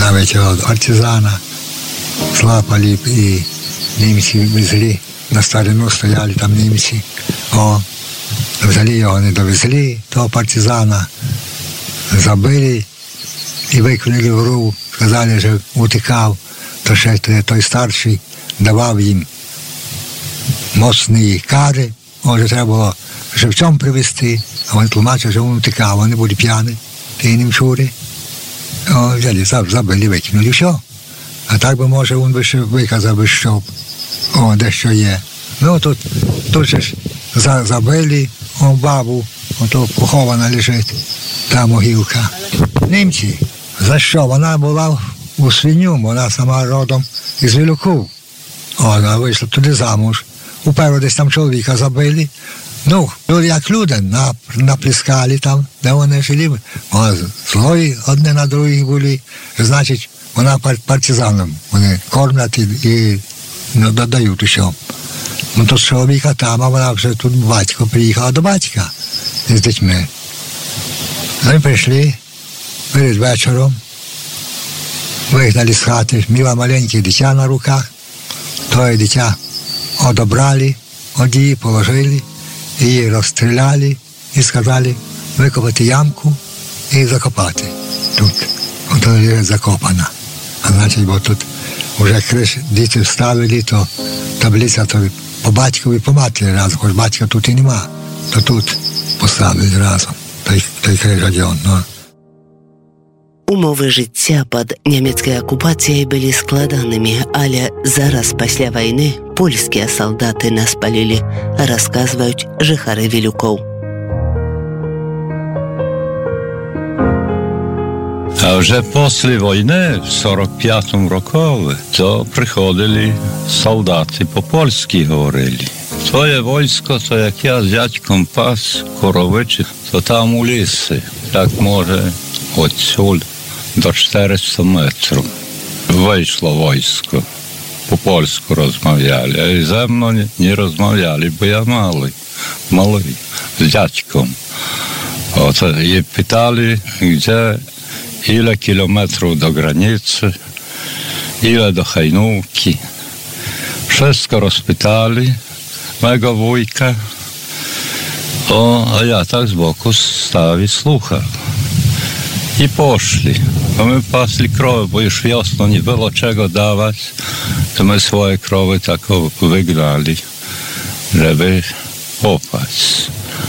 навіть партизана злапали, і німці везли, на старину стояли там німці. Взагалі його не довезли, того партизана забили і викинули в ров, сказали, що утікав, то ще той старший давав їм моцні кари, може треба було живцем привезти, а вони тлумачили, що він утікав, вони були п'яні, ті німчури. Взяли, забили, викинули, все. А так би, може, він би ще виказав, що дещо є. Ну, тут же ж забили бабу, ото похована лежить, та могилка. Німці, за що? Вона була у свиню, вона сама родом із Вілюків. Вона вийшла туди замуж. Уперед десь там чоловіка забили. Ну, як люди, наплескали там, де вони жили. Злої одне на других були. Значить, вона партизаном. Вони кормлять і додають усьому. Ну, то чоловіка там, а вона вже тут батько приїхала до батька з дітьми. Ми прийшли перед вечором, вигнали з хати, мила маленьке дитя на руках, тоє дитя одобрали, її положили, її розстріляли і сказали викопати ямку і закопати тут. Ото є закопана. А значить, бо тут вже діти вставили, то таблиця то по батькові, по матері разом, хоч батька тут і нема, то тут поставили разом, той крижадьон. Умовы жыцця пад нямецкай акупацыяй былі складанымі, але зараз пасля вайны польскія салдаты нас палілі, расказваюць жыхары Вілюкоў. А вже після війни, в 45-му році, то приходили солдати по-польськи говорили. Твоє військо, то як я з дядьком пас коровичі, то там у лісі, так може отсюль до 400 метрів. Вийшло військо, по-польську розмовляли, а і зі мною не розмовляли, бо я малий, з дядьком. От, і питали, де ile kilometrów do granicy, ile do Hajnówki. Wszystko rozpytali mego wujka, a ja tak z boku stał i słuchał. I poszli. A my pasli krowy, bo już wiosną nie było czego dawać, to my swoje krowy tak wygnali, żeby popaść.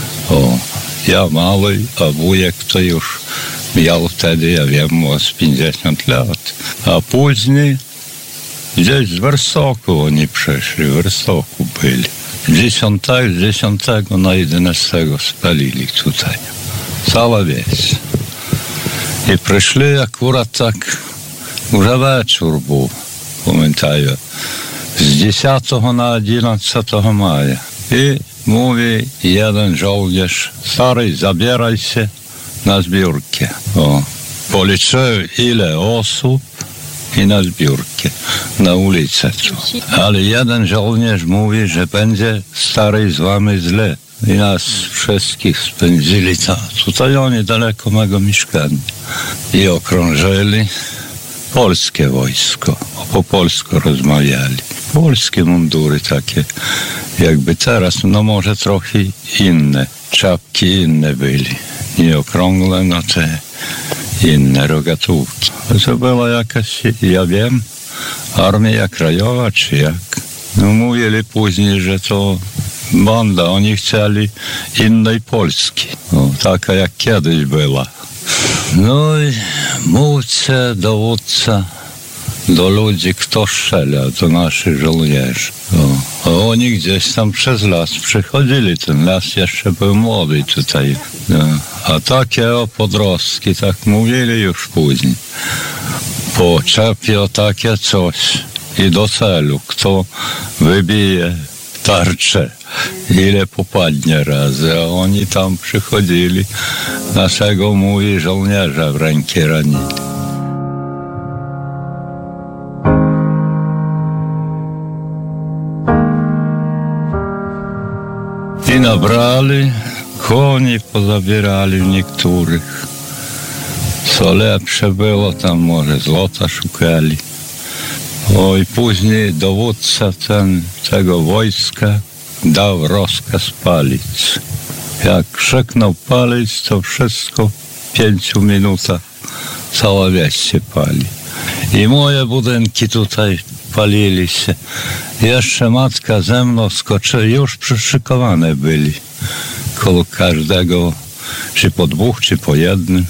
Ja mały, a wujek to już miał wtedy, ja wiem, z 50 lat. A później gdzieś z Wersoku oni przeszli, w Wersoku byli. 10 na 11 spalili tutaj. Cała wieś. I przyszli akurat tak, już wieczór był, pamiętaję, z 10 na 11 maja. I mówi jeden żołnierz, stary, zabieraj się na zbiórkę. Policzył ile osób i na zbiórkę, na ulicę. Ale jeden żołnierz mówi, że będzie stary z wami źle. I nas wszystkich spędzili tutaj niedaleko mego mieszkania. I okrążyli polskie wojsko. Po polsku rozmawiali. Polskie mundury takie, jakby teraz, no może trochę inne. Czapki inne byli. Nie okrągłe, no te inne rogatówki. To była jakaś, ja wiem, Armia Krajowa czy jak. No mówili później, że to banda, oni chcieli innej Polski. Taka jak kiedyś była. No i mówca, dowódca do ludzi, kto strzela, do naszych żołnierzy. A oni gdzieś tam przez las przychodzili, ten las jeszcze był młody tutaj. A takie podrostki, tak mówili już później. Po czepie takie coś i do celu, kto wybije tarczę, ile popadnie razy, a oni tam przychodzili, naszego, mówi, żołnierza w rękę ranili. I nabrali, koni pozabierali niektórych. Co lepsze było, tam może złota szukali. I później dowódca tego wojska dał rozkaz palić. Jak krzyknął palić, to wszystko w 5 minutach cała wieś się pali. I moje budynki tutaj palili się. Jeszcze matka ze mną skoczyła, już przyszykowane byli. Koło każdego, czy po 2, czy po 1.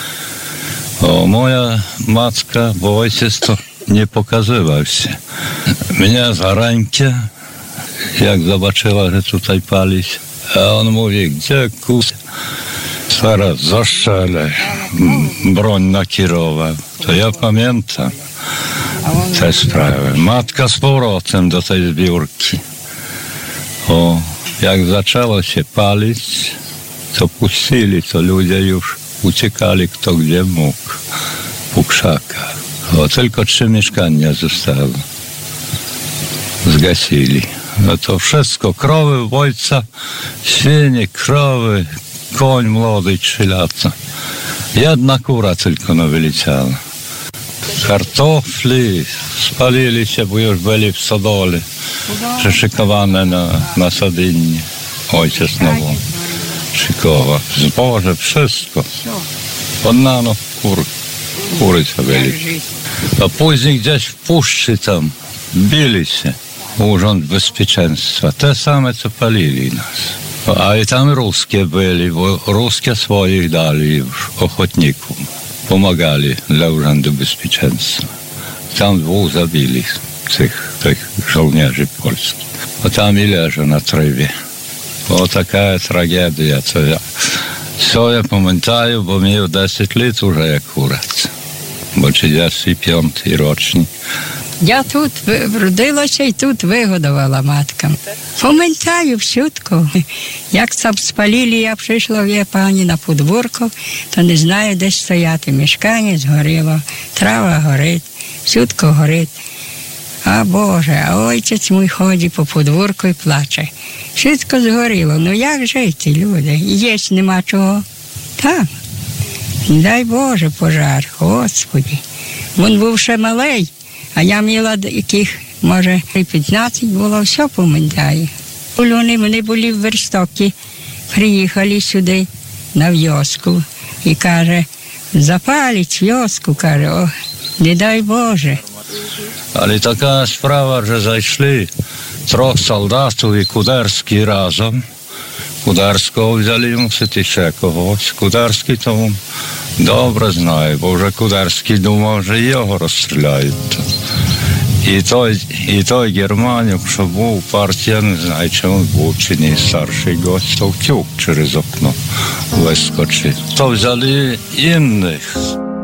Moja matka, bo ojciec to nie pokazywał się. Mnie za rękę, jak zobaczyła, że tutaj pali się. A on mówi, gdzie zaraz zastrzelę. Broń nakierował. To ja pamiętam tę sprawę. Matka z powrotem do tej zbiórki. Jak zaczęło się palić, to puścili, to ludzie już uciekali kto gdzie mógł po krzakach. Tylko 3 mieszkania zostało. Zgasili. To wszystko, krowy, ojca, świnie, krowy, koń młody 3 lata. 1 kura tylko wyleciała. Kartofli spalili się, bo już byli w stodole, przyszykowane na Sadynnie. Ojciec znowu szykował. Zboże, wszystko. Odnano kury co byli. A później gdzieś w puszczy tam bili się. Urząd Bezpieczeństwa. Te same, co palili nas. A i tam ruskie byli, bo ruskie swoich dali już ochotnikom. Pomagali dla Urzędu Bezpieczeństwa. Tam 2 zabili tych żołnierzy polskich. A tam i leżą na trywie. Taka tragedia, co ja pamiętam, bo miał 10 lat już akurat. Bo 35 rocznik. Я тут вродилася і тут вигодувала маткам. Пам'ятаю всютку. Як там спалили, я прийшла в пані на подвірку, то не знаю, де стояти. Мішкання згоріло, трава горить, всютку горить. А Боже, а отець мій ходить по подвірку і плаче. Всютку згоріло. Ну як жити, люди? Їсть нема чого. Так. Дай Боже пожар, Господи. Він був ще малий. А я мала яких, може, 15 було, все пам'ятаю. Вони були в Верстокі, приїхали сюди, на вьоску, і каже, запалить вьоску, каже, не дай Боже. Але така справа, що зайшли 3 солдатів і Кударський разом. Кударського взяли, мусити ще когось. Кударський тому добре знає, бо вже Кударський думав, що його розстріляють. І той Германюк, що був партія, не знаю, чи він був, чи не старший гость, то втік через окно, вискочив. То взяли інших.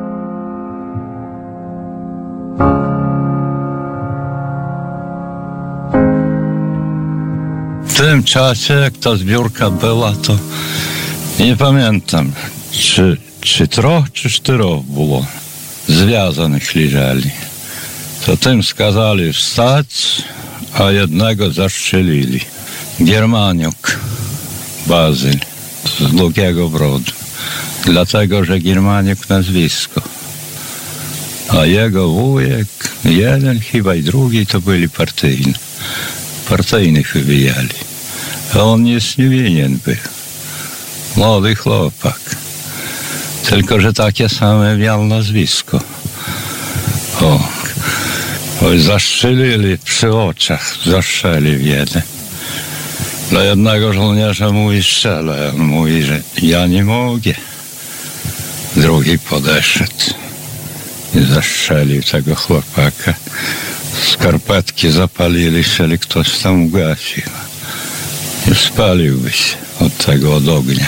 W tym czasie, jak ta zbiórka była, to nie pamiętam, czy 3 czy 4 było związanych leżeli. To tym skazali wstać, a jednego zastrzelili. Germaniuk Bazyl z Długiego Brodu. Dlatego, że Germaniuk nazwisko. A jego wujek, jeden chyba i drugi, to byli partyjni. Partyjnych wywijali. A on nic nie winien był. Młody chłopak. Tylko, że takie same miał nazwisko. Zastrzelili przy oczach. Zastrzelił jeden. Dla jednego żołnierza mówi strzelaj. On mówi, że ja nie mogę. Drugi podeszedł i zastrzelił tego chłopaka. Skarpetki zapalili się, ale ktoś tam ugasił. I spaliłby się od ognia.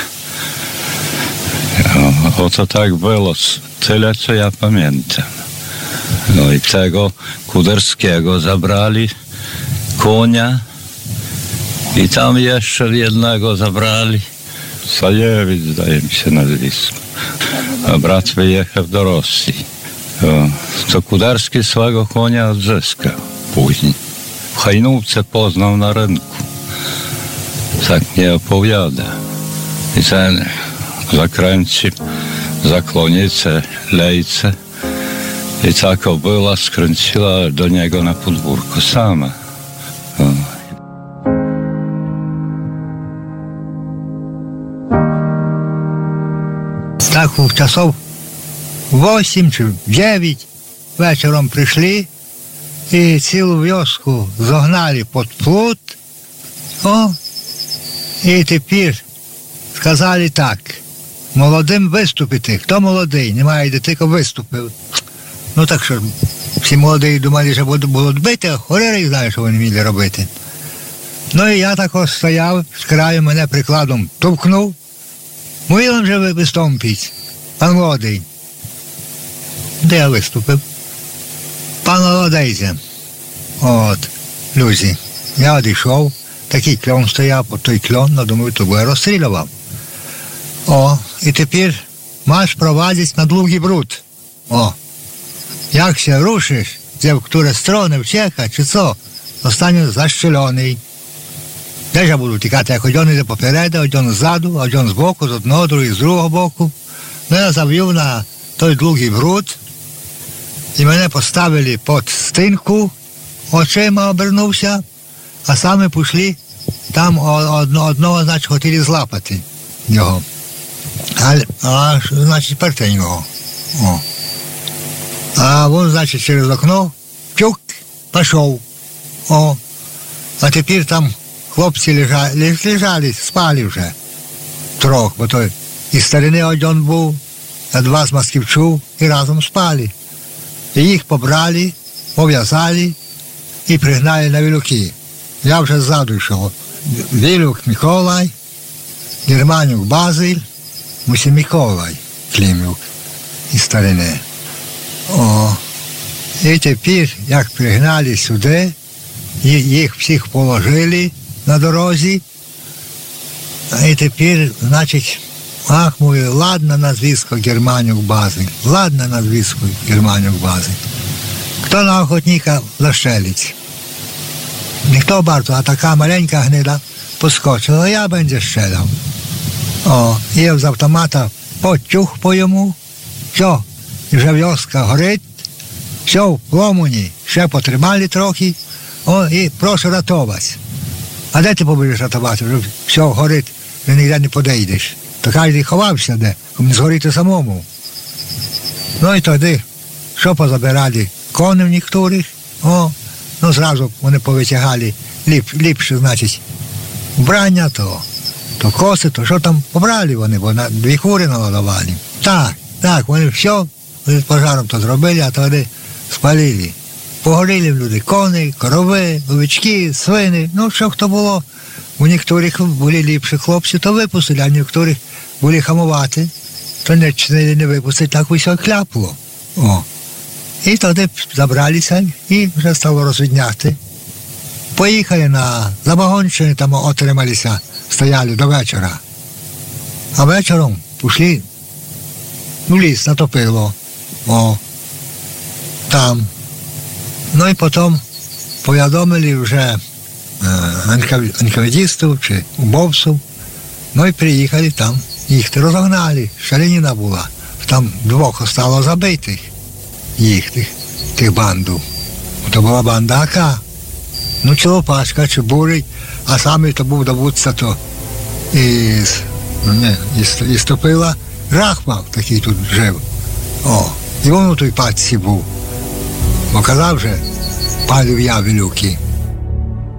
Oto tak było. Tyle, co ja pamiętam. No i tego Kuderskiego zabrali, konia i tam jeszcze jednego zabrali. Sajewicz, zdaje mi się nazwisko. A brat wyjechał do Rosji. To Kuderski swego konia odzyskał później. W Hajnówce poznał na rynku. Tak nie opowiada. I ten zakręcił zakłonice, lejce. I ta kobyła skręciła do niego na podwórko sama. Так часов 8 чи 9 вечором прийшли і цілу вёску загнали під плот. І тепер сказали так: молодим виступити. Хто молодий, не має тільки виступив. Ну так що, всі молоді думали, що будуть бити, а хорери знає, що вони вміли робити. Ну і я так стояв, з краю мене прикладом товкнув. Мовили вже виступити, пан молодий. Де я виступив? Пан молодий. От, друзі, я одійшов, такий кльон стояв, по той кльон, ну, думаю, то я розстрілював. І тепер маєш провадити на Довгий Бруд. Як się ruszysz, gdzie w które strony uciekać, czy co, zostanie zaszczelony. Też ja budu tікати, jak один йде попереду, один ззаду, один з боку, з одного, другий з другого боку. Ну, я завів на той Довгий Бруд, і мене поставили під стінку, очима обернувся, а саме пішли, там одного, значить, хотіли злапати його. Значить, перти його. А він, значить, через окно, чук, пішов. А тепер там хлопці лежали, спали вже. Трьох, бо той із старини один був, а два з Москівчу, і разом спали. І їх побрали, пов'язали і пригнали на Вілюки. Я вже ззаду йшов. Вілюк Миколай, Германюк Базиль, Мусі Миколай Климюк із старини. І тепер, як пригнали сюди, їх всіх положили на дорозі, і тепер, значить, мовив, ладно назвісько Германюк Базиль, ладно назвісько Германюк Базиль. Хто на охотника зашелить? Ніхто bardzo, а така маленька гнида поскочила, я będzie strzelał. І з автомата потюх по йому, все, і вже вёска горить, все в пломуні, ще потримали трохи, і прошу рятувати. А де ти побудеш рятувати? Вже все горить, і ніде не подійдеш. То кожен ховався де, щоб не згоріти самому. Ну і тоді, що позабирали коней некоторих, ну зразу вони повитягали ліпше, значить, вбрання, то коси, то що там побрали вони, бо на 2 кури наладували. Так, вони все з пожаром то зробили, а тоді спалили. Погоріли люди коні, корови, овечки, свини, ну що хто було. У некоторих були ліпші хлопці, то випустили, а у некоторих були хамувати, то не випустили, так усе кляпло. І тоді забралися і вже стало розвідняти. Поїхали на Забагонщину, там отрималися, стояли до вечора. А вечором пішли в ліс, натопило. Там. Ну і потім повідомили вже анкавідістів чи убовців. Ну і приїхали там, їх розогнали, шаленіна була. Там 2 остало забитих їх, тих банду. То була банда АК. Ну, Чолопашка чи Бурий, а саме то був добутця то із Топила Рахмал, такий тут жив. І він у той пачці був. Бо казав же, палив я Вілюки.